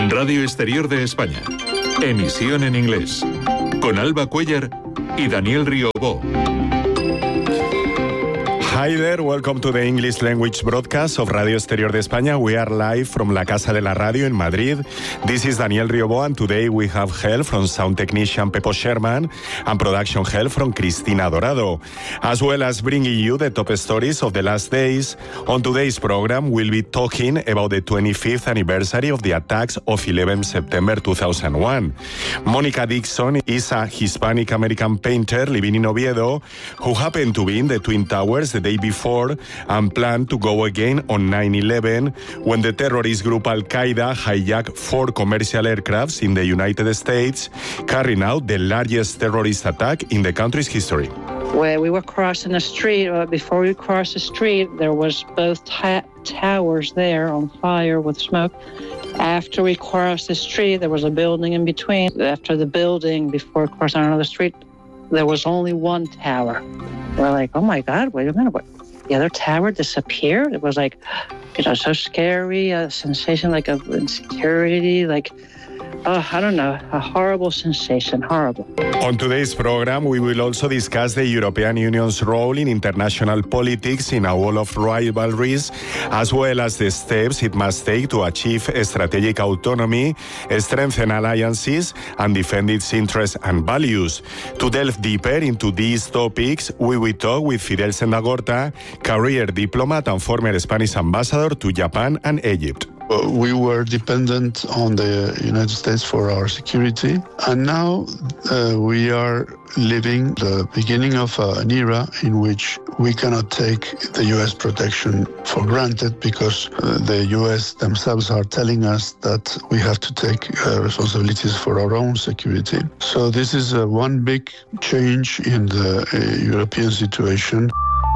Radio Exterior de España. Emisión en inglés. Con Alba Cuellar y Daniel Riobó. Hi there, welcome to the English language broadcast of Radio Exterior de España. We are live from La Casa de la Radio in Madrid. This is Daniel Riobó, and today we have help from sound technician Pepo Sherman and production help from Cristina Dorado, as well as bringing you the top stories of the last days. On today's program, we'll be talking about the 25th anniversary of the attacks of 11 September 2001. Monica Dixon is a Hispanic-American painter living in Oviedo who happened to be in the Twin Towers the day before and planned to go again on 9/11 when the terrorist group Al-Qaeda hijacked 4 commercial aircrafts in the United States, carrying out the largest terrorist attack in the country's history. Where we were crossing the street, before we crossed the street, there was both towers there on fire with smoke. After we crossed the street, there was a building in between. After the building, before crossing another street, there was only one tower. We're like, oh my God, wait a minute, what? The other tower disappeared? It was like, so scary, a sensation like of insecurity, like, I don't know, a horrible sensation, horrible. On today's program, we will also discuss the European Union's role in international politics in a world of rivalries, as well as the steps it must take to achieve strategic autonomy, strengthen alliances, and defend its interests and values. To delve deeper into these topics, we will talk with Fidel Sendagorta, career diplomat and former Spanish ambassador to Japan and Egypt. We were dependent on the United States for our security, and now we are living the beginning of an era in which we cannot take the U.S. protection for granted because the U.S. themselves are telling us that we have to take responsibilities for our own security. So this is one big change in the European situation.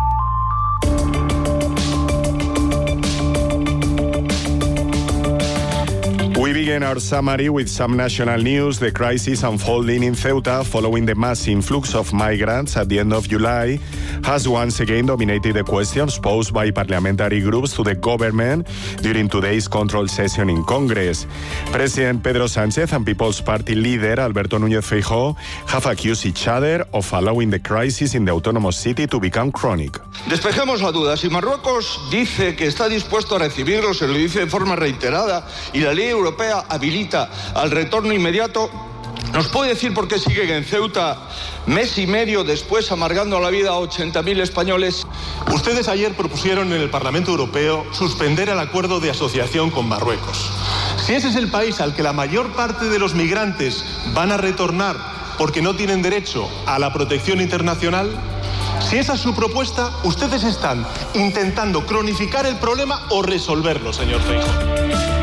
We begin our summary with some national news. The crisis unfolding in Ceuta following the mass influx of migrants at the end of July has once again dominated the questions posed by parliamentary groups to the government during today's control session in Congress. President Pedro Sánchez and People's Party leader Alberto Núñez Feijóo have accused each other of allowing the crisis in the autonomous city to become chronic. Despejemos la duda. Si Marruecos dice que está dispuesto a recibirlos, se lo dice de forma reiterada, y la ley europea habilita al retorno inmediato, ¿nos puede decir por qué siguen en Ceuta mes y medio después amargando la vida a 80.000 españoles? Ustedes ayer propusieron en el Parlamento Europeo suspender el acuerdo de asociación con Marruecos. Si ese es el país al que la mayor parte de los migrantes van a retornar porque no tienen derecho a la protección internacional, si esa es su propuesta, ustedes están intentando cronificar el problema o resolverlo, señor Feijóo.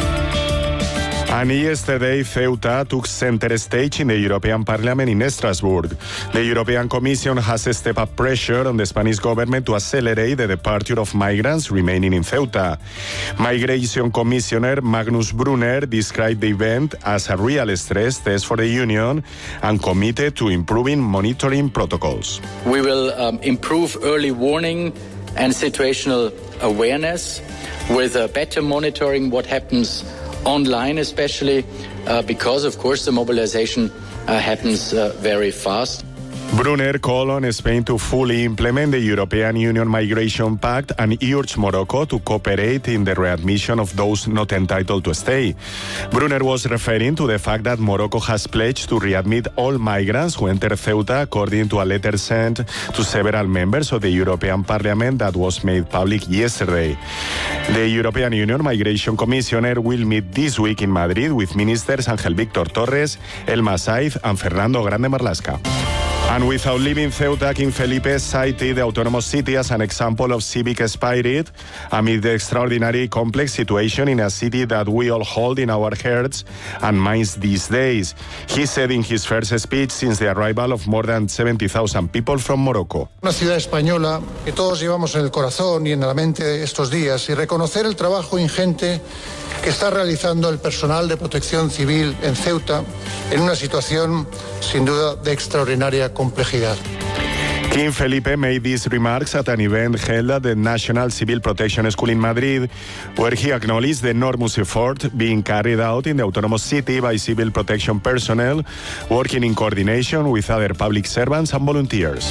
And yesterday, Ceuta took center stage in the European Parliament in Strasbourg. The European Commission has stepped up pressure on the Spanish government to accelerate the departure of migrants remaining in Ceuta. Migration Commissioner Magnus Brunner described the event as a real stress test for the Union and committed to improving monitoring protocols. We will improve early warning and situational awareness with better monitoring what happens online, especially because, of course, the mobilization happens very fast. Brunner called on Spain to fully implement the European Union Migration Pact and urged Morocco to cooperate in the readmission of those not entitled to stay. Brunner was referring to the fact that Morocco has pledged to readmit all migrants who enter Ceuta, according to a letter sent to several members of the European Parliament that was made public yesterday. The European Union Migration Commissioner will meet this week in Madrid with ministers Ángel Víctor Torres, Elma Saiz and Fernando Grande Marlaska. And without leaving Ceuta, King Felipe cited the autonomous city as an example of civic spirit amid the extraordinary complex situation in a city that we all hold in our hearts and minds these days. He said in his first speech since the arrival of more than 70,000 people from Morocco. Una ciudad española que todos llevamos en el corazón y en la mente estos días, y reconocer el trabajo ingente que está realizando el personal de protección civil en Ceuta en una situación sin duda de extraordinaria complejidad. King Felipe made these remarks at an event held at the National Civil Protection School in Madrid, where he acknowledged the enormous effort being carried out in the autonomous city by civil protection personnel working in coordination with other public servants and volunteers.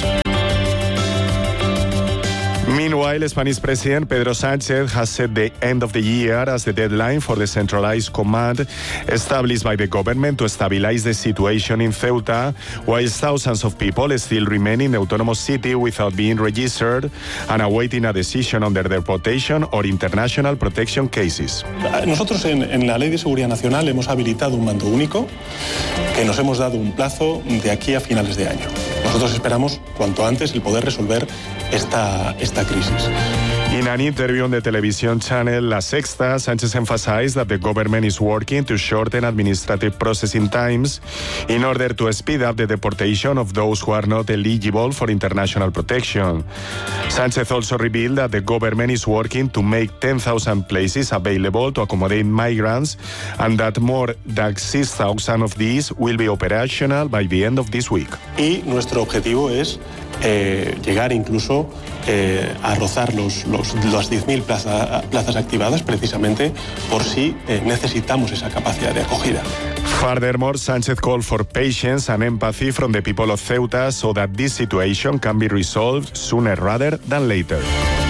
Meanwhile, Spanish President Pedro Sánchez has set the end of the year as the deadline for the centralized command established by the government to stabilize the situation in Ceuta, while thousands of people still remain in the autonomous city without being registered and awaiting a decision on their deportation or international protection cases. Nosotros en la Ley de Seguridad Nacional hemos habilitado un mando único que nos hemos dado un plazo de aquí a finales de año. Nosotros esperamos cuanto antes el poder resolver esta crisis. In an interview on the television channel La Sexta, Sánchez emphasized that the government is working to shorten administrative processing times in order to speed up the deportation of those who are not eligible for international protection. Sánchez also revealed that the government is working to make 10,000 places available to accommodate migrants and that more than 6,000 of these will be operational by the end of this week. Y nuestro objetivo es llegar incluso a rozar las 10.000 plazas activadas precisamente por si necesitamos esa capacidad de acogida. Furthermore, Sánchez called for patience and empathy from the people of Ceuta so that this situation can be resolved sooner rather than later.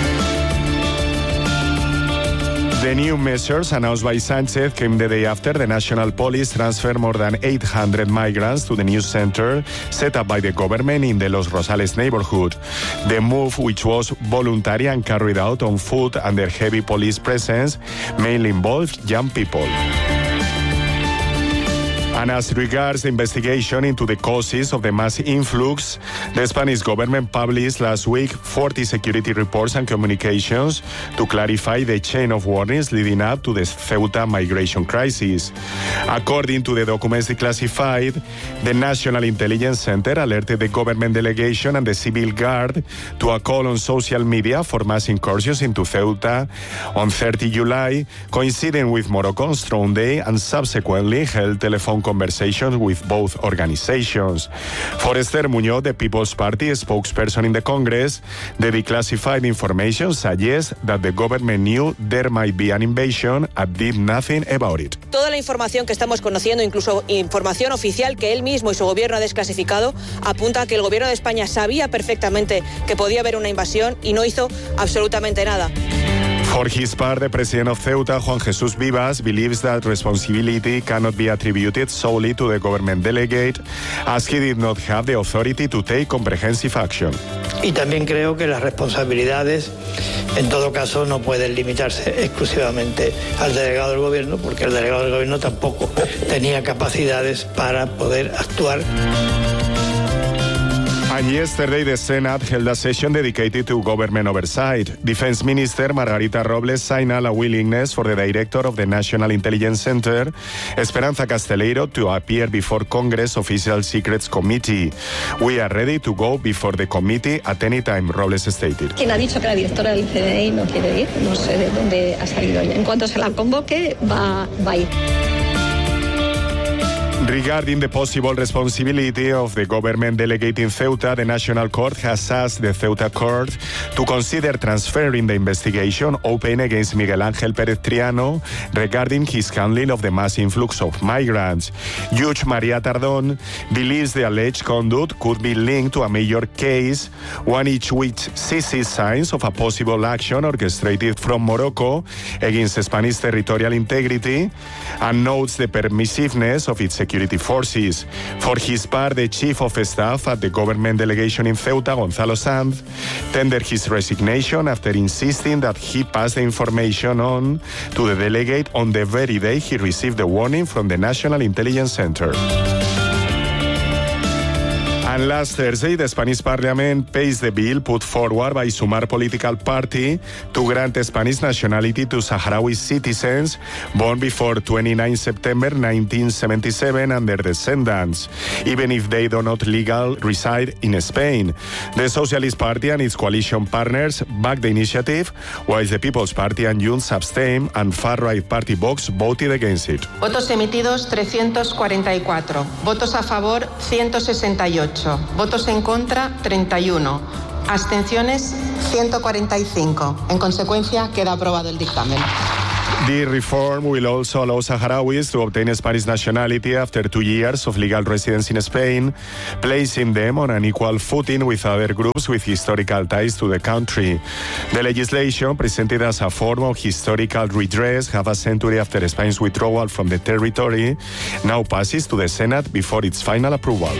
The new measures announced by Sánchez came the day after the National Police transferred more than 800 migrants to the new center set up by the government in the Los Rosales neighborhood. The move, which was voluntary and carried out on foot under heavy police presence, mainly involved young people. And as regards the investigation into the causes of the mass influx, the Spanish government published last week 40 security reports and communications to clarify the chain of warnings leading up to the Ceuta migration crisis. According to the documents declassified, the National Intelligence Center alerted the government delegation and the Civil Guard to a call on social media for mass incursions into Ceuta on 30 July, coinciding with Morocco's Throne Day, and subsequently held telephone conversations with both organizations. For Esther Muñoz, the People's Party spokesperson in the Congress, the declassified information suggests that the government knew there might be an invasion and did nothing about it. Toda la información que estamos conociendo, incluso información oficial que él mismo y su gobierno ha desclasificado, apunta a que el gobierno de España sabía perfectamente que podía haber una invasión y no hizo absolutamente nada. For his part, the president of Ceuta, Juan Jesús Vivas, believes that responsibility cannot be attributed solely to the government delegate, as he did not have the authority to take comprehensive action. Y también creo que las responsabilidades, en todo caso, no pueden limitarse exclusivamente al delegado del gobierno, porque el delegado del gobierno tampoco tenía capacidades para poder actuar. And yesterday, the Senate held a session dedicated to government oversight. Defense Minister Margarita Robles signaled a willingness for the director of the National Intelligence Center, Esperanza Casteleiro, to appear before Congress Official Secrets Committee. We are ready to go before the committee at any time, Robles stated. Quien ha dicho que la directora del CNI no quiere ir, no sé de dónde ha salido. En cuanto se la convoque, va a ir. Regarding the possible responsibility of the government delegate in Ceuta, the National Court has asked the Ceuta Court to consider transferring the investigation open against Miguel Ángel Pérez Triano regarding his handling of the mass influx of migrants. Judge María Tardón believes the alleged conduct could be linked to a major case, one each which sees signs of a possible action orchestrated from Morocco against Spanish territorial integrity, and notes the permissiveness of its security forces. For his part, the chief of staff at the government delegation in Ceuta, Gonzalo Sanz, tendered his resignation after insisting that he pass the information on to the delegate on the very day he received the warning from the National Intelligence Center. And last Thursday, the Spanish Parliament passed the bill put forward by Sumar political party to grant Spanish nationality to Sahrawi citizens born before 29 September 1977 and their descendants, even if they do not legally reside in Spain. The Socialist Party and its coalition partners backed the initiative, while the People's Party and Junts abstained and far-right party Vox voted against it. Votos emitidos 344, votos a favor 168. 48, votos en contra 31, abstenciones 145. En consecuencia, queda aprobado el dictamen. The reform will also allow Saharauis to obtain Spanish nationality after 2 years of legal residence in Spain, placing them on an equal footing with other groups with historical ties to the country. The legislation, presented as a form of historical redress half a century after Spain's withdrawal from the territory, now passes to the Senate before its final approval.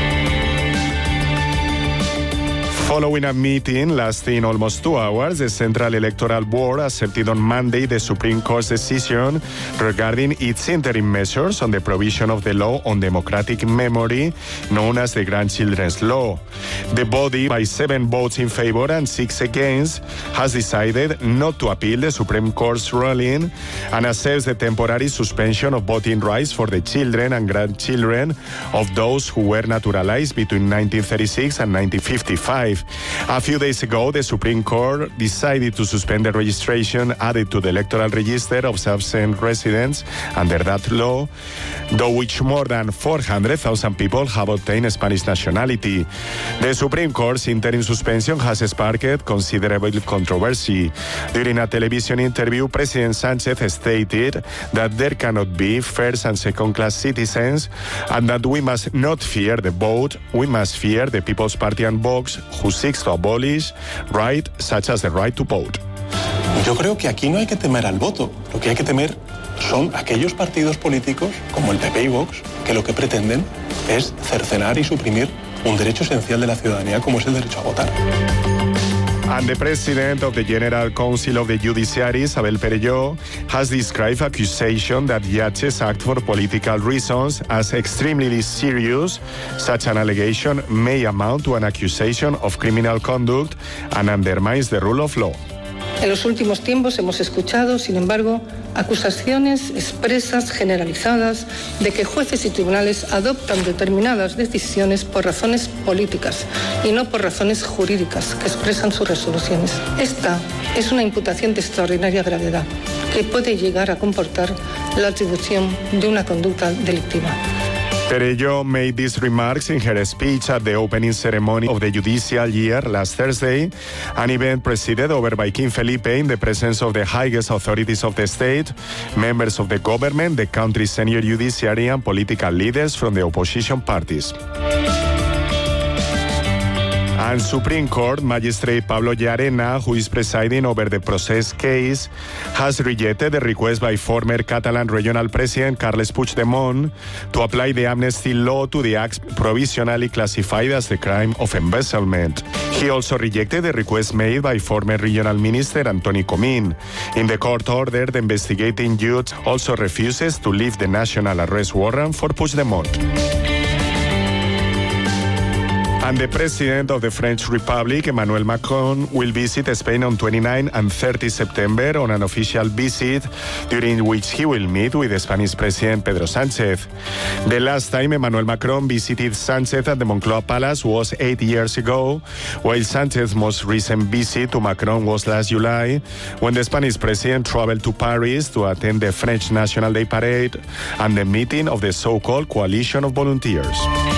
Following a meeting lasting almost 2 hours, the Central Electoral Board accepted on Monday the Supreme Court's decision regarding its interim measures on the provision of the law on democratic memory, known as the Grandchildren's Law. The body, by 7 votes in favor and 6 against, has decided not to appeal the Supreme Court's ruling and accepts the temporary suspension of voting rights for the children and grandchildren of those who were naturalized between 1936 and 1955. A few days ago, the Supreme Court decided to suspend the registration added to the electoral register of absent residents under that law, though which more than 400,000 people have obtained Spanish nationality. The Supreme Court's interim suspension has sparked considerable controversy. During a television interview, President Sánchez stated that there cannot be first and second-class citizens and that we must not fear the vote, we must fear the People's Party and Vox, who seeks to abolish rights such as the right to vote. Yo creo que aquí no hay que temer al voto. Lo que hay que temer son aquellos partidos políticos, como el PP y Vox, que lo que pretenden es cercenar y suprimir un derecho esencial de la ciudadanía, como es el derecho a votar. And the president of the General Council of the Judiciary, Isabel Perelló, has described accusation that judges act for political reasons as extremely serious. Such an allegation may amount to an accusation of criminal conduct and undermines the rule of law. En los últimos tiempos hemos escuchado, sin embargo, acusaciones expresas, generalizadas, de que jueces y tribunales adoptan determinadas decisiones por razones políticas y no por razones jurídicas que expresan sus resoluciones. Esta es una imputación de extraordinaria gravedad que puede llegar a comportar la atribución de una conducta delictiva. Perelló made these remarks in her speech at the opening ceremony of the judicial year last Thursday, an event presided over by King Felipe in the presence of the highest authorities of the state, members of the government, the country's senior judiciary, and political leaders from the opposition parties. And Supreme Court Magistrate Pablo Llarena, who is presiding over the Procés case, has rejected the request by former Catalan Regional President Carles Puigdemont to apply the amnesty law to the acts provisionally classified as the crime of embezzlement. He also rejected the request made by former Regional Minister Antoni Comín. In the court order, the investigating judge also refuses to lift the national arrest warrant for Puigdemont. And the president of the French Republic, Emmanuel Macron, will visit Spain on 29 and 30 September on an official visit, during which he will meet with the Spanish President Pedro Sánchez. The last time Emmanuel Macron visited Sánchez at the Moncloa Palace was 8 years ago, while Sánchez's most recent visit to Macron was last July, when the Spanish president traveled to Paris to attend the French National Day Parade and the meeting of the so-called Coalition of Volunteers.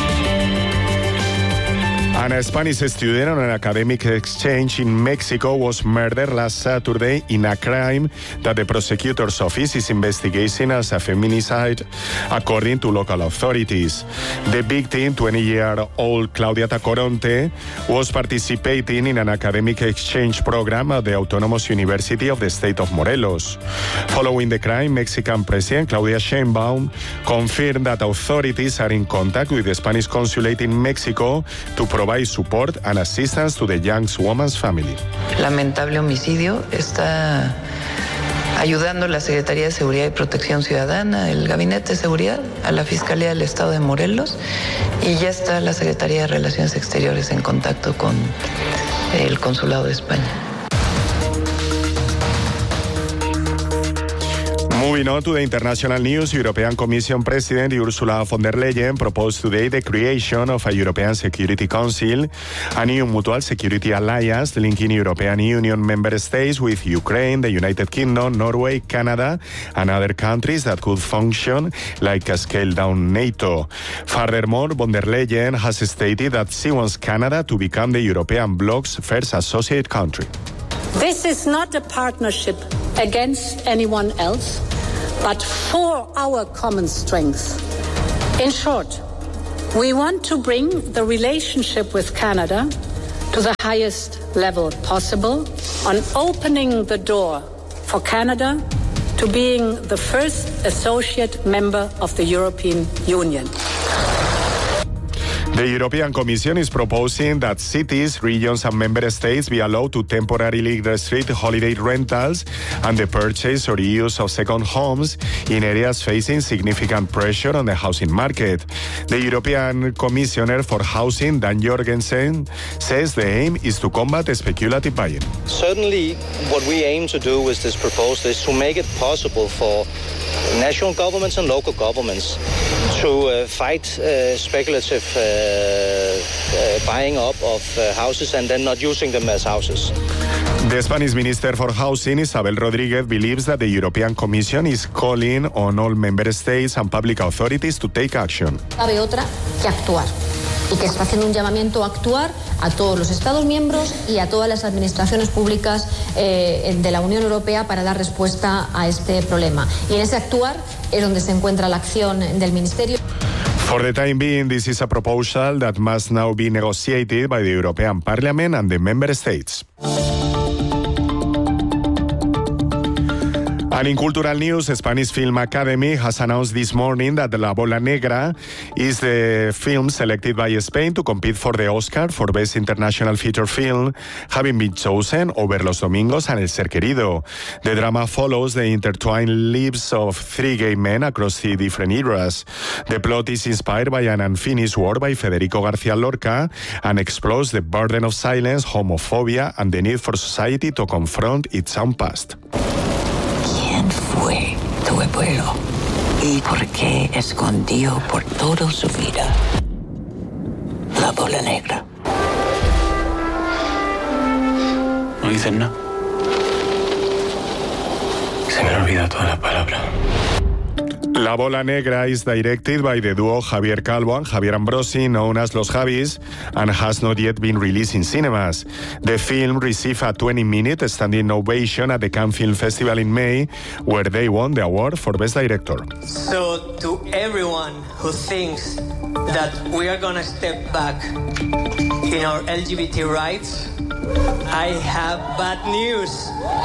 And a Spanish student on an academic exchange in Mexico was murdered last Saturday in a crime that the prosecutor's office is investigating as a feminicide, according to local authorities. The victim, 20-year-old Claudia Tacoronte, was participating in an academic exchange program at the Autonomous University of the state of Morelos. Following the crime, Mexican President Claudia Sheinbaum confirmed that authorities are in contact with the Spanish consulate in Mexico to provide support and assistance to the young woman's family. Lamentable homicidio. Está ayudando la Secretaría de Seguridad y Protección Ciudadana, el Gabinete de Seguridad, a la Fiscalía del Estado de Morelos, y ya está la Secretaría de Relaciones Exteriores en contacto con el Consulado de España. Moving on to the international news, European Commission President Ursula von der Leyen proposed today the creation of a European Security Council, a new mutual security alliance linking European Union member states with Ukraine, the United Kingdom, Norway, Canada, and other countries that could function like a scaled-down NATO. Furthermore, von der Leyen has stated that she wants Canada to become the European bloc's first associate country. This is not a partnership against anyone else, but for our common strength. In short, we want to bring the relationship with Canada to the highest level possible on opening the door for Canada to being the first associate member of the European Union. The European Commission is proposing that cities, regions and member states be allowed to temporarily restrict holiday rentals and the purchase or use of second homes in areas facing significant pressure on the housing market. The European Commissioner for Housing, Dan Jorgensen, says the aim is to combat speculative buying. Certainly, what we aim to do with this proposal is to make it possible for national governments and local governments to fight speculative buying up of houses and then not using them as houses. The Spanish Minister for Housing, Isabel Rodríguez, believes that the European Commission is calling on all member states and public authorities to take action. Cabe otra que actuar. Y que está haciendo un llamamiento a actuar a todos los Estados miembros y a todas las administraciones públicas de la Unión Europea para dar respuesta a este problema. Y en ese actuar es donde se encuentra la acción del Ministerio. For the time being, this is a proposal that must now be negotiated by the European Parliament and the member states. And in cultural news, Spanish Film Academy has announced this morning that La Bola Negra is the film selected by Spain to compete for the Oscar for Best International Feature Film, having been chosen over Los Domingos and El Ser Querido. The drama follows the intertwined lives of three gay men across the different eras. The plot is inspired by an unfinished work by Federico García Lorca and explores the burden of silence, homophobia, and the need for society to confront its own past. ¿Quién fue tu abuelo? ¿Y por qué escondió por toda su vida la bola negra? No dicen nada. Se me han olvidado todas las palabras. La Bola Negra is directed by the duo Javier Calvo and Javier Ambrosi, known as Los Javis, and has not yet been released in cinemas. The film received a 20-minute standing ovation at the Cannes Film Festival in May, where they won the award for Best Director. So to everyone who thinks that we are going to step back in our LGBT rights, I have bad news.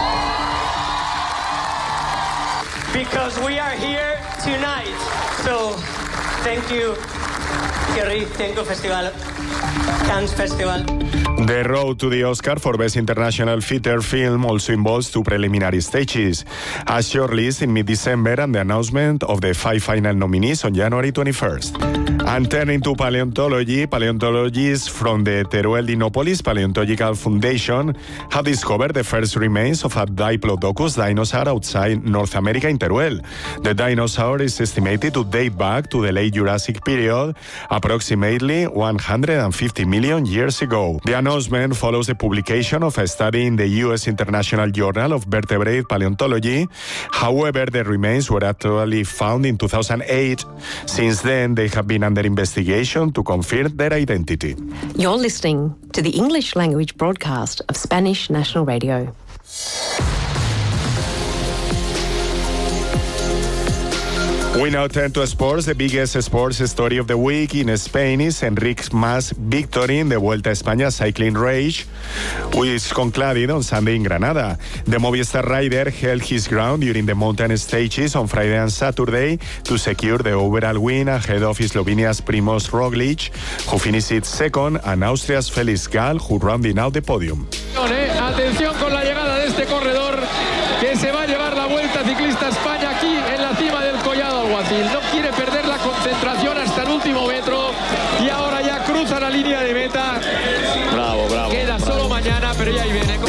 Because we are here tonight. So, thank you, Kerry. Thank you, Festival. Cannes Festival. The road to the Oscar for Best International Feature Film also involves two preliminary stages: a shortlist in mid-December and the announcement of the 5 final nominees on January 21st. And turning to paleontology, paleontologists from the Teruel Dinopolis Paleontological Foundation have discovered the first remains of a Diplodocus dinosaur outside North America in Teruel. The dinosaur is estimated to date back to the late Jurassic period, approximately 150 million years ago. The announcement follows the publication of a study in the U.S. International Journal of Vertebrate Paleontology. However, the remains were actually found in 2008. Since then, they have been under investigation to confirm their identity. You're listening to the English language broadcast of Spanish National Radio. We now turn to sports. The biggest sports story of the week in Spain is Enric Mas' victory in the Vuelta a España cycling race, which concluded on Sunday in Granada. The Movistar rider held his ground during the mountain stages on Friday and Saturday to secure the overall win ahead of Slovenia's Primož Roglic, who finished second, and Austria's Felix Gall, who rounded out the podium. Atención con la llegada de este corredor que se va a llevar la Vuelta Ciclista España aquí en la cima del Collado Alguacil. No quiere perder la concentración hasta el último metro y ahora ya cruza la línea de meta. Bravo. Queda solo mañana, pero ya ahí viene.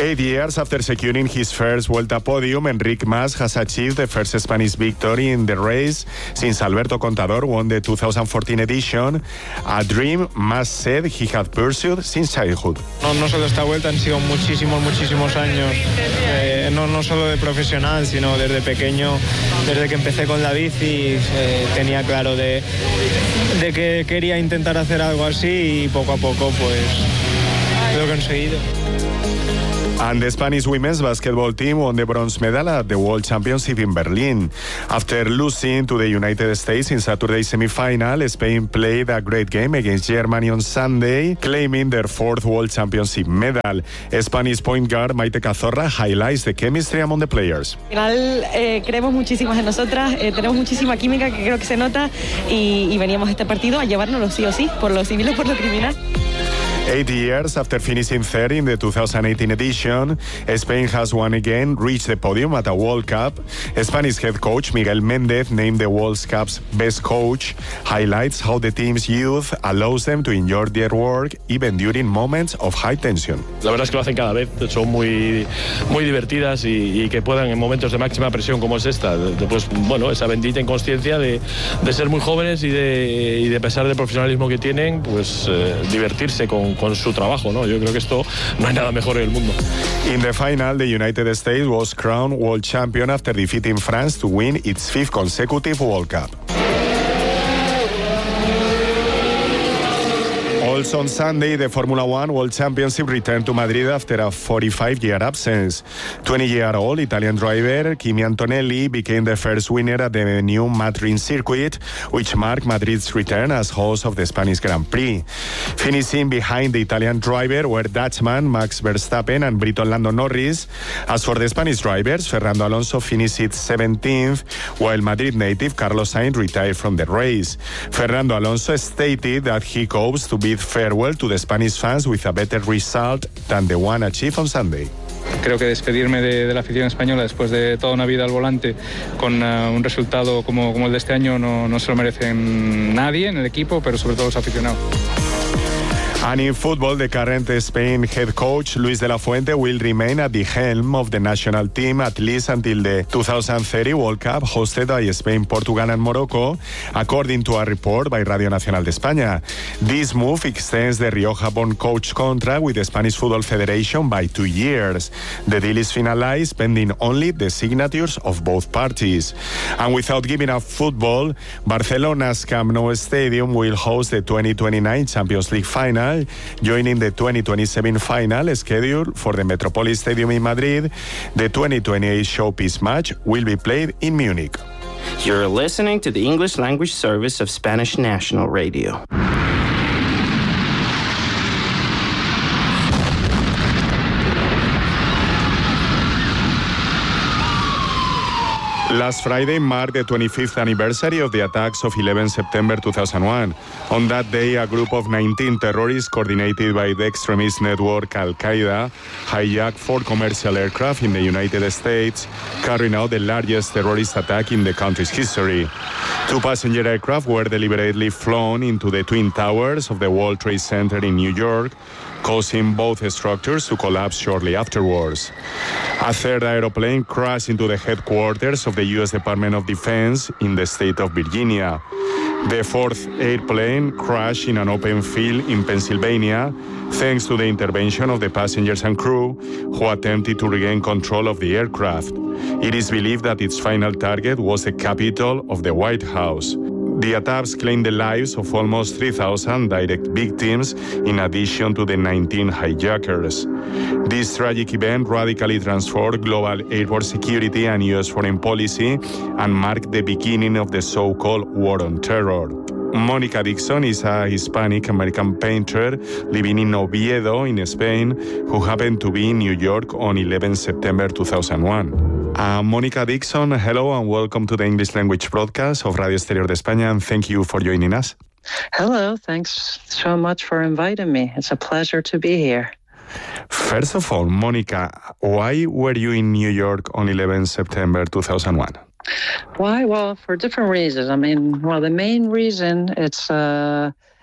8 years after securing his first Vuelta podium, Enric Mas has achieved the first Spanish victory in the race since Alberto Contador won the 2014 edition, a dream Mas said he had pursued since childhood. No solo esta Vuelta, han sido muchísimos años, no solo de profesional, sino desde pequeño, desde que empecé con la bici, tenía claro de que quería intentar hacer algo así y poco a poco pues lo he conseguido. And the Spanish women's basketball team won the bronze medal at the World Championship in Berlin. After losing to the United States in Saturday's semi-final, Spain played a great game against Germany on Sunday, claiming their fourth World Championship medal. Spanish point guard Maite Cazorra highlights the chemistry among the players. Al final creemos muchísimas en nosotras, tenemos muchísima química que creo que se nota y veníamos a este partido a llevárnoslo sí o sí, por lo civil o por lo criminal. 8 years after finishing third in the 2018 edition, Spain has once again reached the podium at a World Cup. Spanish head coach Miguel Méndez, named the World Cup's best coach, highlights how the team's youth allows them to enjoy their work even during moments of high tension. La verdad es que lo hacen cada vez, son muy divertidas y que puedan en momentos de máxima presión como es esta, pues bueno, esa bendita inconsciencia de ser muy jóvenes y de pesar del profesionalismo que tienen, pues divertirse con su trabajo, ¿no? Yo creo que esto no hay nada mejor en el mundo. In the final, the United States was crowned world champion after defeating France to win its 5th consecutive World Cup. Also on Sunday, the Formula One World Championship returned to Madrid after a 45-year absence. 20-year-old Italian driver Kimi Antonelli became the first winner at the new Madrid circuit, which marked Madrid's return as host of the Spanish Grand Prix. Finishing behind the Italian driver were Dutchman Max Verstappen and Briton Lando Norris. As for the Spanish drivers, Fernando Alonso finished 17th, while Madrid native Carlos Sainz retired from the race. Fernando Alonso stated that he hopes to bid farewell to the Spanish fans with a better result than the one achieved on Sunday. Creo que despedirme de la afición española después de toda una vida al volante con un resultado como el de este año no se lo merecen nadie en el equipo, pero sobre todo los aficionados. And in football, the current Spain head coach, Luis de la Fuente, will remain at the helm of the national team at least until the 2030 World Cup hosted by Spain, Portugal and Morocco, according to a report by Radio Nacional de España. This move extends the Rioja-born coach contract with the Spanish Football Federation by 2 years. The deal is finalized pending only the signatures of both parties. And without giving up football, Barcelona's Camp Nou Stadium will host the 2029 Champions League final, joining the 2027 final scheduled for the Metropolis Stadium in Madrid. The 2028 showpiece match will be played in Munich. You're listening to the English language service of Spanish National Radio. Last Friday marked the 25th anniversary of the attacks of 11 September 2001. On that day, a group of 19 terrorists coordinated by the extremist network Al-Qaeda hijacked 4 commercial aircraft in the United States, carrying out the largest terrorist attack in the country's history. 2 passenger aircraft were deliberately flown into the Twin Towers of the World Trade Center in New York, causing both structures to collapse shortly afterwards. A third aeroplane crashed into the headquarters of the U.S. Department of Defense in the state of Virginia. The 4th airplane crashed in an open field in Pennsylvania, thanks to the intervention of the passengers and crew, who attempted to regain control of the aircraft. It is believed that its final target was the Capitol of the White House. The attacks claimed the lives of almost 3,000 direct victims, in addition to the 19 hijackers. This tragic event radically transformed global airport security and U.S. foreign policy and marked the beginning of the so-called War on Terror. Mónica Dixon is a Hispanic-American painter living in Oviedo, in Spain, who happened to be in New York on 11 September 2001. Mónica Dixon, hello and welcome to the English language broadcast of Radio Exterior de España, and thank you for joining us. Hello, thanks so much for inviting me. It's a pleasure to be here. First of all, Mónica, why were you in New York on 11 September 2001? Why? Well, for different reasons. I mean, the main reason, it's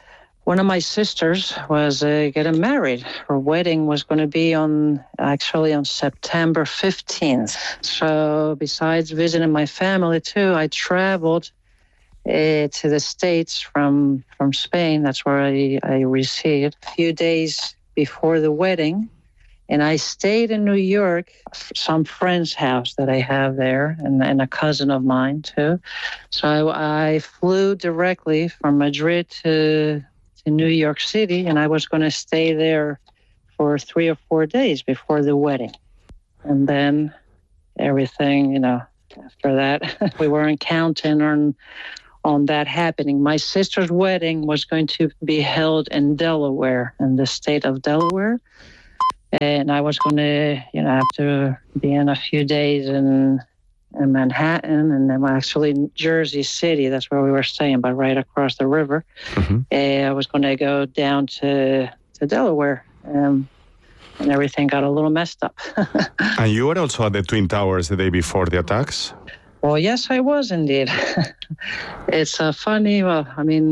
one of my sisters was getting married. Her wedding was going to be on September 15th. So besides visiting my family too, I traveled to the States from Spain. That's where I received a few days before the wedding. And I stayed in New York, some friend's house that I have there, and a cousin of mine too. So I flew directly from Madrid to New York City, and I was going to stay there for 3 or 4 days before the wedding. And then everything, after that, we weren't counting on that happening. My sister's wedding was going to be held in Delaware, in the state of Delaware. And I was going to, have to be in a few days in Manhattan, and then actually in Jersey City. That's where we were staying, but right across the river. I was going to go down to Delaware, and everything got a little messed up. And you were also at the Twin Towers the day before the attacks? Well, yes, I was indeed. It's funny. Well,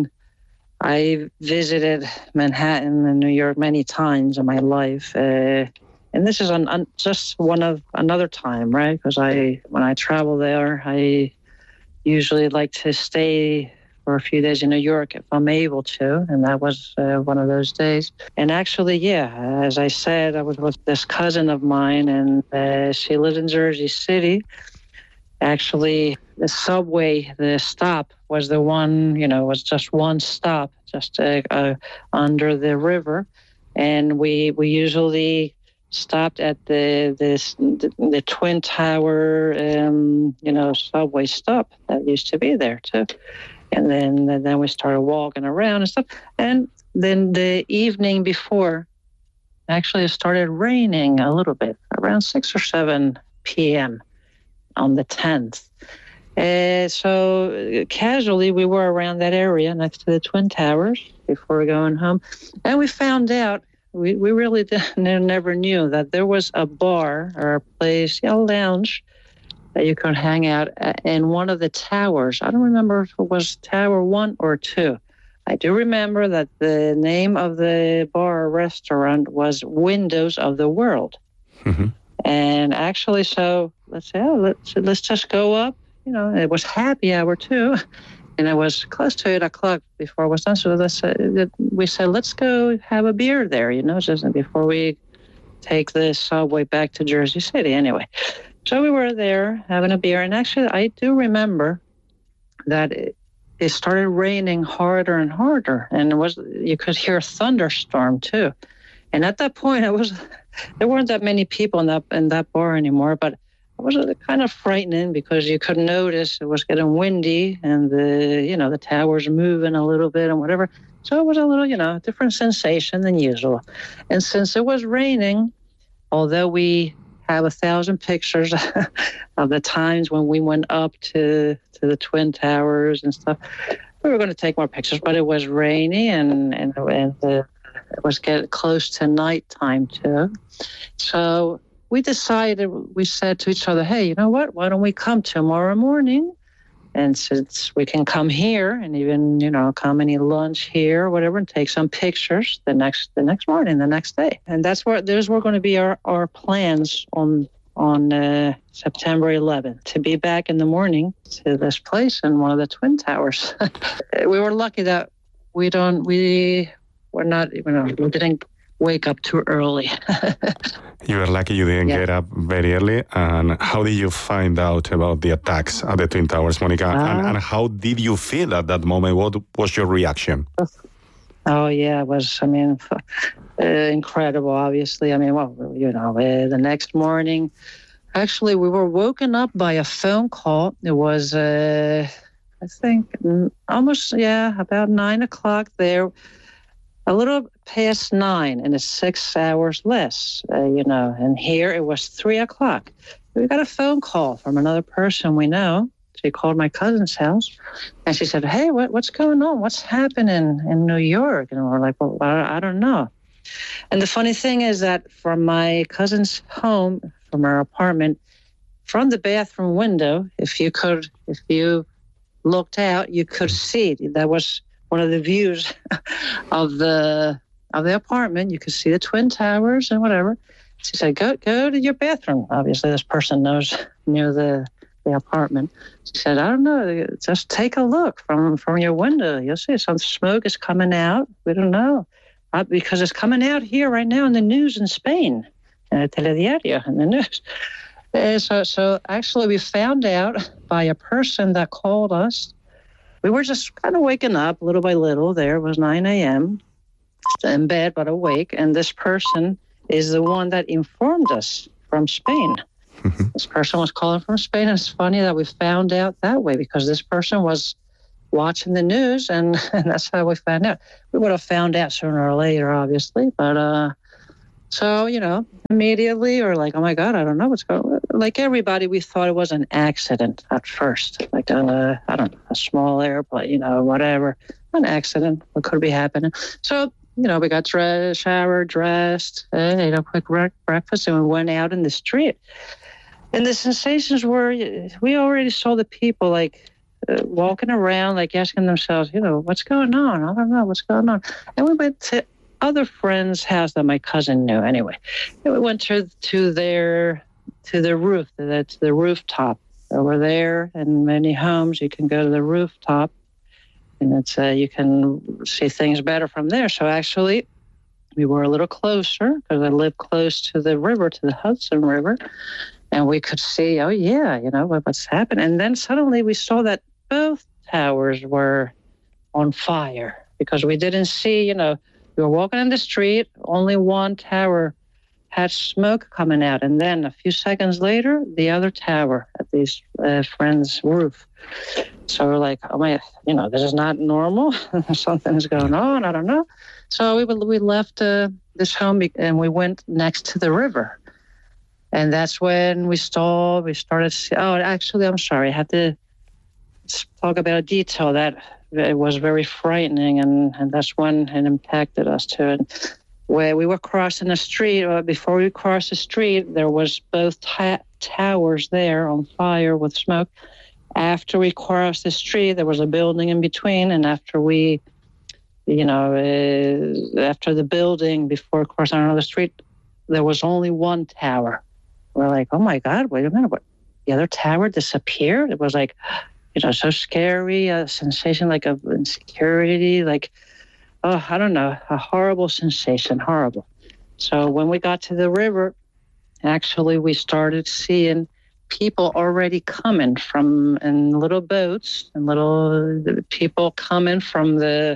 I visited Manhattan and New York many times in my life. And this is just another time, right? Because when I travel there, I usually like to stay for a few days in New York if I'm able to. And that was one of those days. And actually, as I said, I was with this cousin of mine, and she lived in Jersey City. Actually, the subway, the stop was the one, was just one stop, just under the river. And we usually stopped at the Twin Tower, subway stop that used to be there too. And then we started walking around and stuff. And then the evening before, actually it started raining a little bit, around 6 or 7 p.m. on the 10th. So casually, we were around that area next to the Twin Towers before going home. And we found out, we really never knew that there was a bar or a place, a lounge, that you could hang out in one of the towers. I don't remember if it was Tower 1 or 2. I do remember that the name of the bar or restaurant was Windows of the World. Mm-hmm. And actually, so let's just go up. It was happy hour too, and it was close to 8 o'clock before it was done. So we said, let's go have a beer there, just before we take the subway back to Jersey City. Anyway, so we were there having a beer, and actually, I do remember that it started raining harder and harder, and you could hear a thunderstorm too. And at that point, there weren't that many people in that bar anymore, but it was kind of frightening because you could notice it was getting windy and the towers moving a little bit and whatever. So it was a little, different sensation than usual. And since it was raining, although we have 1,000 pictures of the times when we went up to the Twin Towers and stuff, we were going to take more pictures, but it was rainy and it was getting close to nighttime too. So we said to each other, hey, you know what? Why don't we come tomorrow morning? And since we can come here and even, come and eat lunch here or whatever and take some pictures the next morning, the next day. And those were going to be our plans on September 11th, to be back in the morning to this place in one of the Twin Towers. We were lucky that we didn't wake up too early. You were lucky you didn't get up very early. And how did you find out about the attacks at the Twin Towers, Monica? And how did you feel at that moment? What was your reaction? Oh, yeah, it was, incredible, obviously. The next morning, actually, we were woken up by a phone call. It was, I think, about 9 o'clock there. A little past 9, and it's 6 hours less, and here it was 3 o'clock. We got a phone call from another person we know. She called my cousin's house, and she said, hey, what's going on? What's happening in New York? And we're like, well, I don't know. And the funny thing is that from my cousin's home, from her apartment, from the bathroom window, if you looked out, you could see that was one of the views of the apartment. You could see the Twin Towers and whatever. She said, go to your bathroom. Obviously, this person knew the apartment. She said, I don't know, just take a look from your window. You'll see some smoke is coming out. We don't know. Because it's coming out here right now in the news in Spain, in Telediario, in the news. So actually we found out by a person that called us. We were just kind of waking up little by little there. It was 9 a.m. in bed, but awake. And this person is the one that informed us from Spain. This person was calling from Spain. And it's funny that we found out that way because this person was watching the news, and that's how we found out. We would have found out sooner or later, obviously. But so, immediately, or like, oh my God, I don't know what's going on. Like everybody, we thought it was an accident at first. Like, I don't know, a small airplane, whatever. An accident. What could be happening? So, we got showered, dressed, ate a quick breakfast, and we went out in the street. And the sensations were, we already saw the people, like, walking around, like asking themselves, what's going on? I don't know what's going on. And we went to other friends' house that my cousin knew anyway. And we went to the roof, to the rooftop. Over there in many homes, you can go to the rooftop, and it's you can see things better from there. So actually, we were a little closer because I live close to the river, to the Hudson River. And we could see, oh, yeah, what's happened. And then suddenly we saw that both towers were on fire because we didn't see, we were walking in the street. Only one tower had smoke coming out. And then a few seconds later, the other tower at these friends' roof. So we're like, oh, my, this is not normal. Something's going on. I don't know. So we left this home and we went next to the river. And that's when we started to see, actually, I'm sorry. I have to talk about a detail that it was very frightening, and that's when it impacted us too. And where we were crossing the street, before we crossed the street, there was both towers there on fire with smoke. After we crossed the street, there was a building in between, and after we, after the building, before crossing another street, there was only one tower. We're like, oh my God, wait a minute, what? The other tower disappeared? It was like, so scary, a sensation like of insecurity, like, I don't know, a horrible sensation, horrible. So when we got to the river, actually we started seeing people already coming in little boats, and little people coming from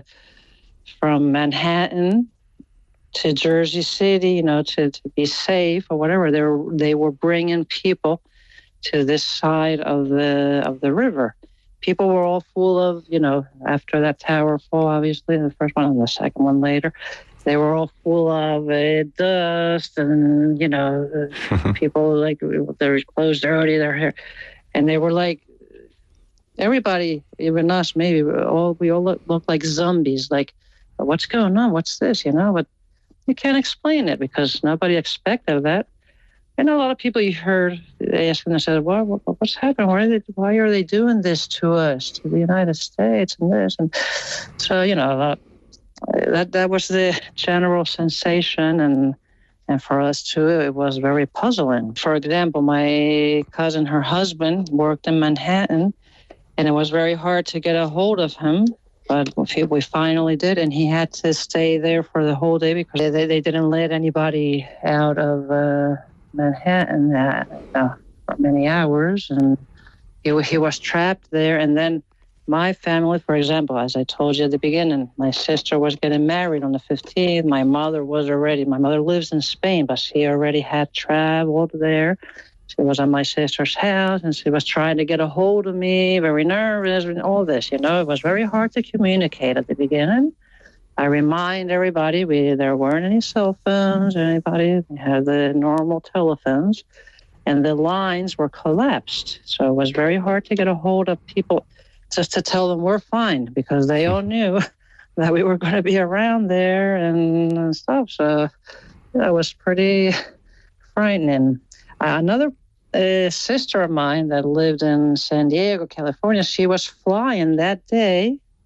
Manhattan to Jersey City, to be safe or whatever. They were bringing people to this side of the river. People were all full of, after that tower fall, obviously, the first one and the second one later, they were all full of dust and, people like their clothes dirty, their hair. And they were like, everybody, even us, maybe, we all looked like zombies. Like, what's going on? What's this? But you can't explain it because nobody expected that. And a lot of people you heard asking themselves, well, what's happening? Why are they doing this to us, to the United States and this? And so, that was the general sensation. And for us, too, it was very puzzling. For example, my cousin, her husband, worked in Manhattan, and it was very hard to get a hold of him. But we finally did, and he had to stay there for the whole day because they didn't let anybody out of Manhattan for many hours, and he was trapped there. And then my family, for example, as I told you at the beginning, my sister was getting married on the 15th. My mother lives in Spain, but she already had traveled there. She was at my sister's house, and she was trying to get a hold of me, very nervous, and all this. It was very hard to communicate at the beginning. I remind everybody, there weren't any cell phones, anybody. We had the normal telephones, and the lines were collapsed. So it was very hard to get a hold of people just to tell them we're fine, because they all knew that we were going to be around there and stuff. So it was pretty frightening. Another sister of mine that lived in San Diego, California, she was flying that day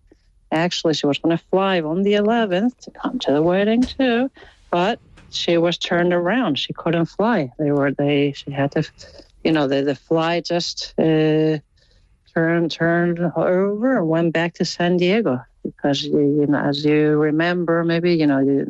Actually, she was going to fly on the 11th to come to the wedding too, but she was turned around. She couldn't fly. She had to, the flight just turned over and went back to San Diego because, as you remember, maybe,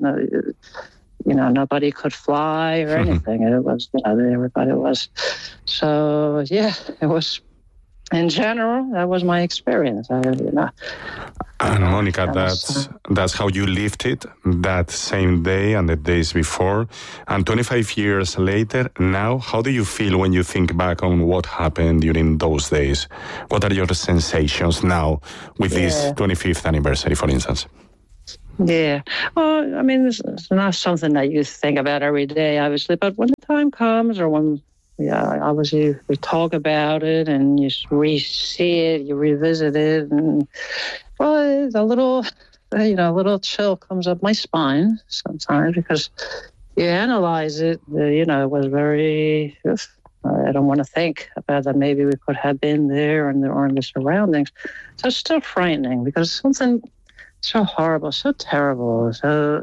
nobody could fly or anything. It was, everybody was. So, yeah, it was, in general, that was my experience. And Monica, that's how you lived it that same day and the days before. And 25 years later, now, how do you feel when you think back on what happened during those days? What are your sensations now with this 25th anniversary, for instance? Yeah. Well, I mean, it's not something that you think about every day, obviously, but when the time comes or when, obviously we talk about it and you re-see it, you revisit it, and, well, a little chill comes up my spine sometimes because you analyze it, it was very, I don't want to think about that maybe we could have been there or in the surroundings. So it's still frightening because something so horrible, so terrible, so,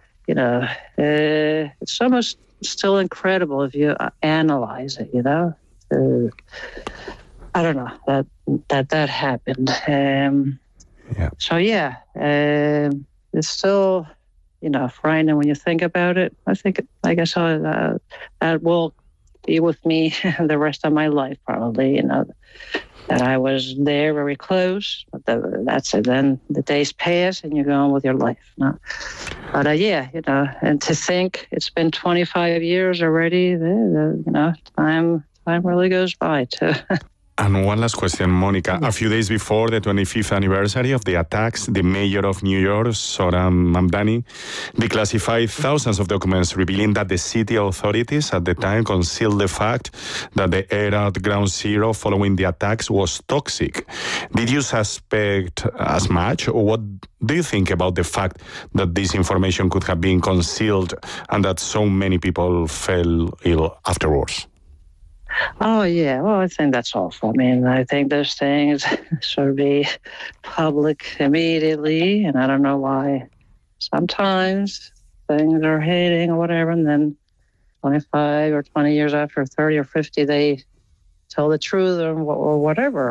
it's almost still incredible if you analyze it, I don't know, that happened. So, it's still, frightening when you think about it. I guess that will be with me the rest of my life, probably, that I was there very close. But that's it. Then the days pass and you go on with your life. But and to think it's been 25 years already, time really goes by too. And one last question, Monica. A few days before the 25th anniversary of the attacks, the mayor of New York, Zohran Mamdani, declassified thousands of documents revealing that the city authorities at the time concealed the fact that the air at Ground Zero following the attacks was toxic. Did you suspect as much, or what do you think about the fact that this information could have been concealed and that so many people fell ill afterwards? Oh, yeah. Well, I think that's awful. I mean, I think those things should be public immediately, and I don't know why sometimes things are hidden or whatever, and then 25 or 20 years after, 30 or 50, they tell the truth or whatever,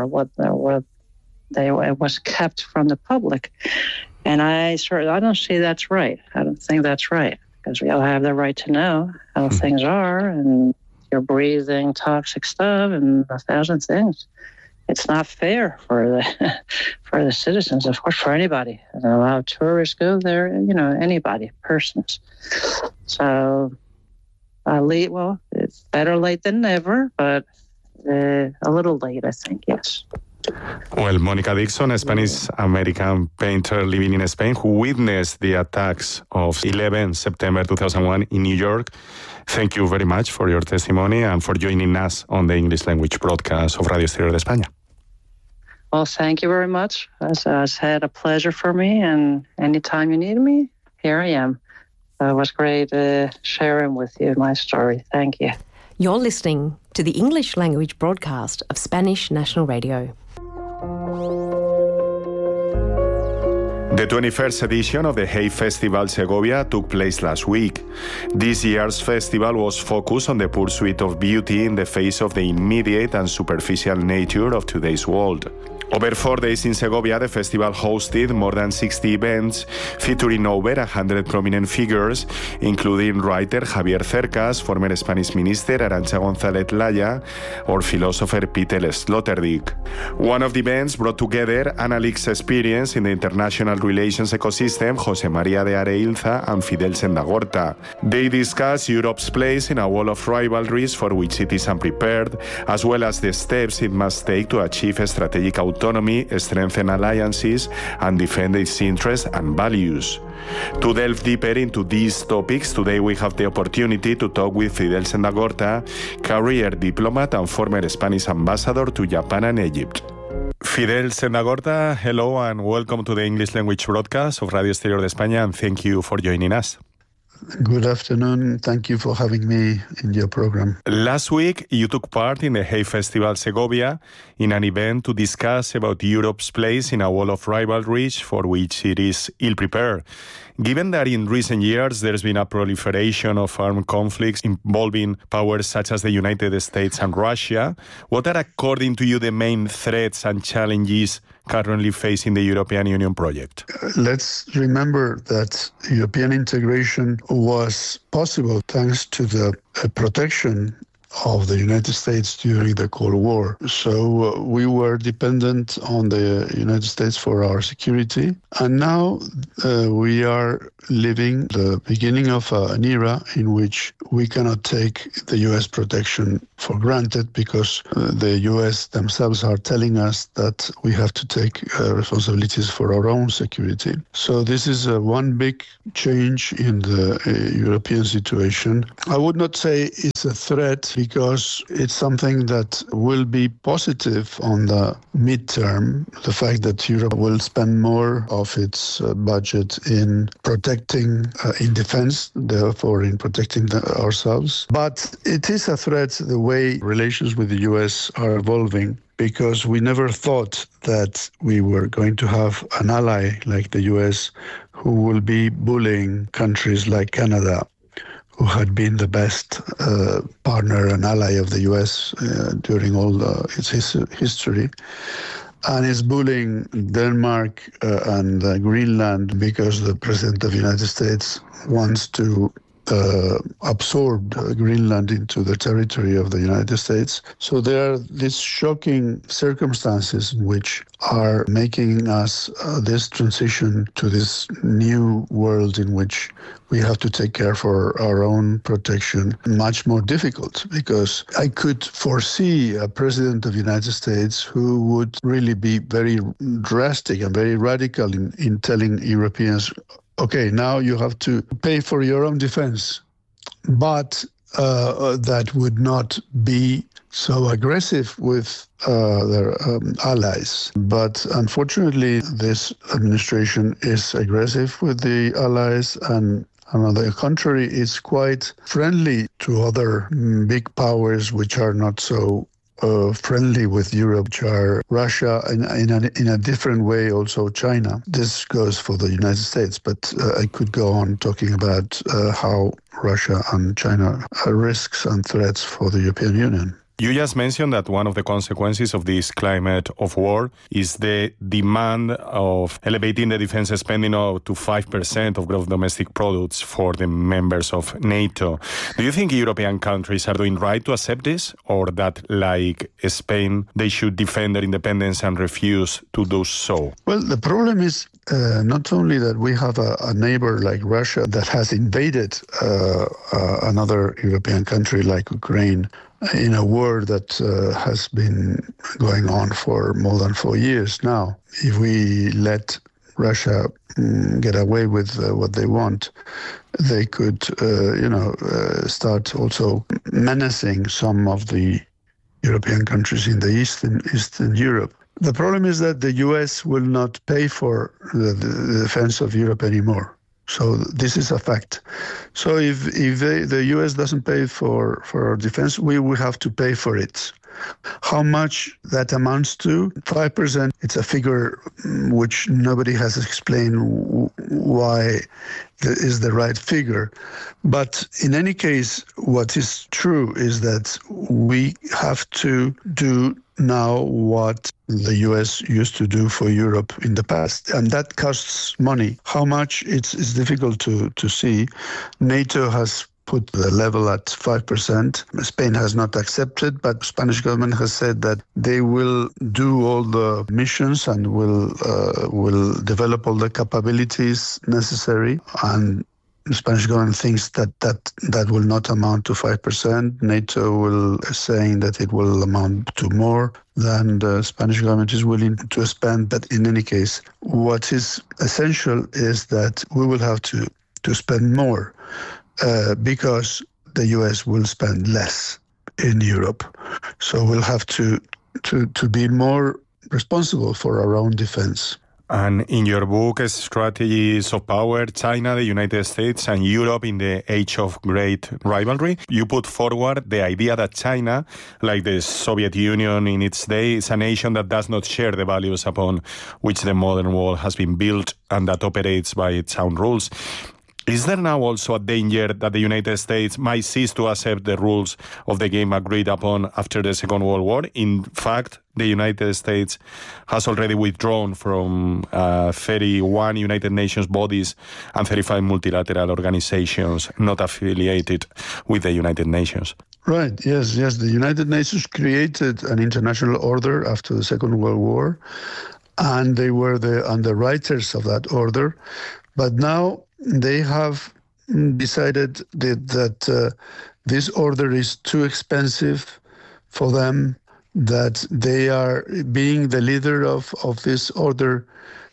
it was kept from the public. And I don't see that's right. I don't think that's right, because we all have the right to know how things are, and you're breathing toxic stuff and 1,000 things. It's not fair for the citizens, of course, for anybody. And allow tourists go there, anybody, persons. So, it's better late than never, but a little late, I think, yes. Well, Monica Dixon, a Spanish-American painter living in Spain who witnessed the attacks of 11 September 2001 in New York, thank you very much for your testimony and for joining us on the English language broadcast of Radio Exterior de España. Well, thank you very much. It's had a pleasure for me, and anytime you need me, here I am. It was great sharing with you my story. Thank you. You're listening to the English language broadcast of Spanish National Radio. The 21st edition of the Hay Festival Segovia took place last week. This year's festival was focused on the pursuit of beauty in the face of the immediate and superficial nature of today's world. Over 4 days in Segovia, the festival hosted more than 60 events featuring over 100 prominent figures, including writer Javier Cercas, former Spanish minister Arantxa González Laya, or philosopher Peter Sloterdijk. One of the events brought together analytics experience in the international relations ecosystem José María de Areilza and Fidel Sendagorta. They discussed Europe's place in a wall of rivalries for which it is unprepared, as well as the steps it must take to achieve a strategic autonomy, strengthen alliances, and defend its interests and values. To delve deeper into these topics, today we have the opportunity to talk with Fidel Sendagorta, career diplomat and former Spanish ambassador to Japan and Egypt. Fidel Sendagorta, hello and welcome to the English language broadcast of Radio Exterior de España, and thank you for joining us. Good afternoon. Thank you for having me in your program. Last week, you took part in the Hay Festival Segovia in an event to discuss about Europe's place in a wall of rivalries for which it is ill-prepared. Given that in recent years there's been a proliferation of armed conflicts involving powers such as the United States and Russia, what are, according to you, the main threats and challenges currently facing the European Union project? Let's remember that European integration was possible thanks to the protection of the United States during the Cold War. So we were dependent on the United States for our security. And now we are living the beginning of an era in which we cannot take the U.S. protection for granted because the U.S. themselves are telling us that we have to take responsibilities for our own security. So this is one big change in the European situation. I would not say it's a threat because it's something that will be positive on the midterm. The fact that Europe will spend more of its budget in protecting, in defense, therefore in protecting ourselves. But it is a threat the way relations with the US are evolving, because we never thought that we were going to have an ally like the US who will be bullying countries like Canada, who had been the best partner and ally of the US during all its history, and is bullying Denmark and Greenland because the President of the United States wants to absorbed Greenland into the territory of the United States. So there are these shocking circumstances which are making us this transition to this new world in which we have to take care for our own protection much more difficult, because I could foresee a president of the United States who would really be very drastic and very radical in telling Europeans, okay, now you have to pay for your own defense. But that would not be so aggressive with their allies. But unfortunately, this administration is aggressive with the allies, and on the contrary, is quite friendly to other big powers which are not so friendly with Europe, which are Russia, and in a different way also China. This goes for the United States, but I could go on talking about how Russia and China are risks and threats for the European Union. You just mentioned that one of the consequences of this climate of war is the demand of elevating the defense spending to 5% of gross domestic products for the members of NATO. Do you think European countries are doing right to accept this, or that, like Spain, they should defend their independence and refuse to do so? Well, the problem is not only that we have a neighbor like Russia that has invaded another European country like Ukraine, in a war that has been going on for more than 4 years now. If we let Russia get away with what they want, they could, start also menacing some of the European countries in the Eastern Europe. The problem is that the US will not pay for the defense of Europe anymore. So this is a fact. So if the US doesn't pay for our defense, we will have to pay for it. How much that amounts to? 5%. It's a figure which nobody has explained why is the right figure. But in any case, what is true is that we have to do now what the US used to do for Europe in the past, and that costs money. How much, it's difficult to see. NATO has put the level at 5%. Spain has not accepted, but the Spanish government has said that they will do all the missions and will develop all the capabilities necessary, and the Spanish government thinks that will not amount to 5%. NATO is saying that it will amount to more than the Spanish government is willing to spend. But in any case, what is essential is that we will have to spend more because the US will spend less in Europe. So we'll have to be more responsible for our own defense. And in your book, Strategies of Power, China, the United States, and Europe in the Age of Great Rivalry, you put forward the idea that China, like the Soviet Union in its day, is a nation that does not share the values upon which the modern world has been built and that operates by its own rules. Is there now also a danger that the United States might cease to accept the rules of the game agreed upon after the Second World War? In fact, the United States has already withdrawn from 31 United Nations bodies and 35 multilateral organizations not affiliated with the United Nations. Right, yes. The United Nations created an international order after the Second World War, and they were the underwriters of that order. But now they have decided that this order is too expensive for them, that they are being the leader of this order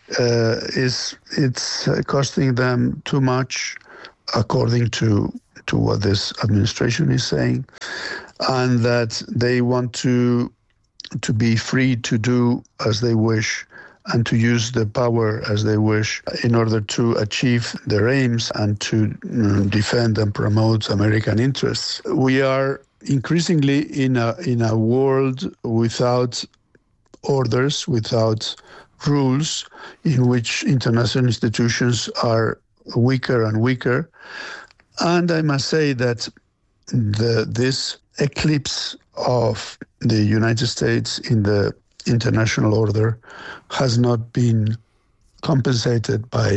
it's costing them too much, according to what this administration is saying, and that they want to be free to do as they wish and to use the power as they wish in order to achieve their aims and to defend and promote American interests. We are increasingly in a world without orders, without rules, in which international institutions are weaker and weaker. And I must say that this eclipse of the United States in the international order has not been compensated by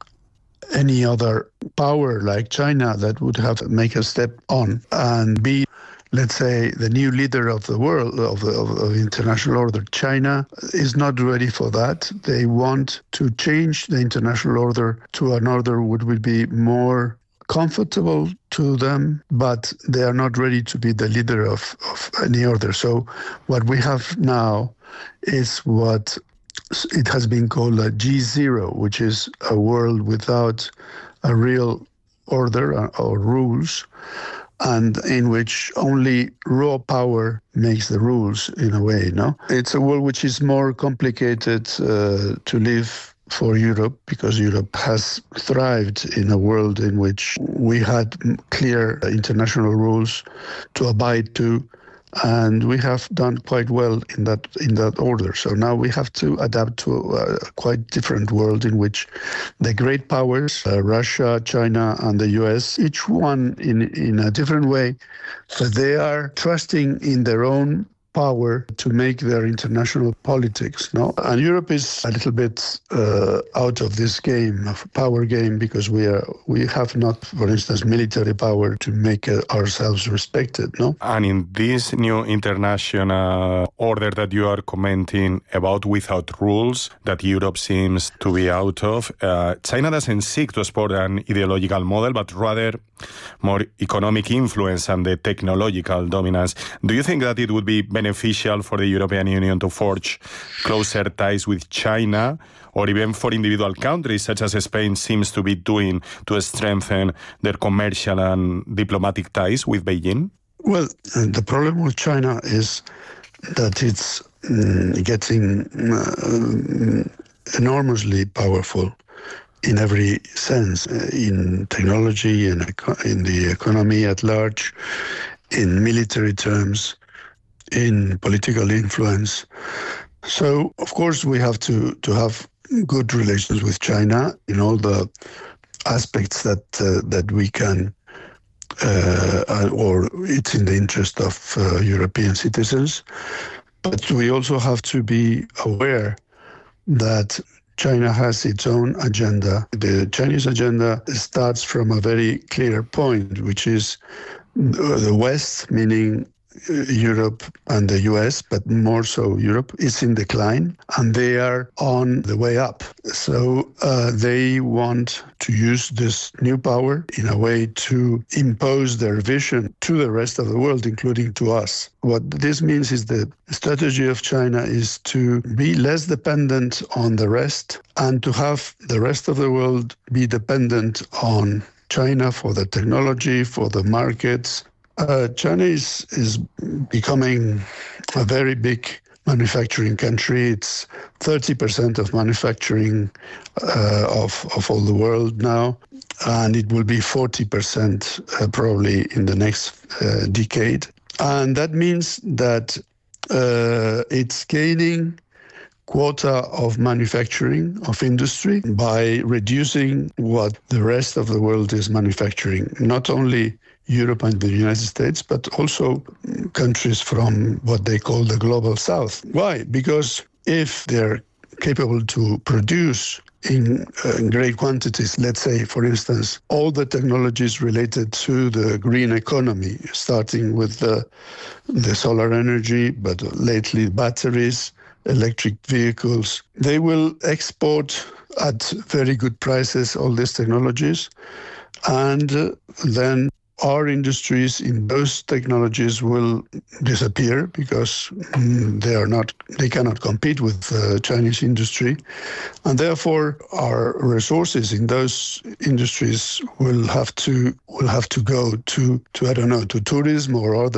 any other power like China that would have make a step on and be, let's say, the new leader of the world, of the international order. China is not ready for that. They want to change the international order to an order which would be more comfortable to them, but they are not ready to be the leader of any order. So what we have now is what it has been called a G0, which is a world without a real order or rules, and in which only raw power makes the rules in a way, no? It's a world which is more complicated to live for Europe, because Europe has thrived in a world in which we had clear international rules to abide to, and we have done quite well in that order. So now we have to adapt to a quite different world in which the great powers, Russia, China, and the US, each one in a different way, but they are trusting in their own power to make their international politics, no? And Europe is a little bit out of this game, of power game, because we have not, for instance, military power to make ourselves respected, no? And in this new international order that you are commenting about without rules, that Europe seems to be out of, China doesn't seek to export an ideological model, but rather more economic influence and the technological dominance. Do you think that it would be beneficial for the European Union to forge closer ties with China, or even for individual countries such as Spain seems to be doing, to strengthen their commercial and diplomatic ties with Beijing? Well, the problem with China is that it's getting enormously powerful in every sense, in technology, in the economy at large, in military terms, in political influence. So, of course, we have to have good relations with China in all the aspects that we can, or it's in the interest of European citizens. But we also have to be aware that China has its own agenda. The Chinese agenda starts from a very clear point, which is the West, meaning Europe and the US, but more so Europe, is in decline, and they are on the way up. So they want to use this new power in a way to impose their vision to the rest of the world, including to us. What this means is the strategy of China is to be less dependent on the rest and to have the rest of the world be dependent on China for the technology, for the markets. China is becoming a very big manufacturing country. It's 30% of manufacturing of all the world now, and it will be 40% probably in the next decade. And that means that it's gaining quota of manufacturing, of industry, by reducing what the rest of the world is manufacturing, not only Europe and the United States, but also countries from what they call the global south. Why? Because if they're capable to produce in great quantities, let's say, for instance, all the technologies related to the green economy, starting with the solar energy, but lately batteries, electric vehicles, they will export at very good prices all these technologies, and then our industries in those technologies will disappear because they cannot compete with Chinese industry, and therefore our resources in those industries will have to go to I don't know, to tourism or other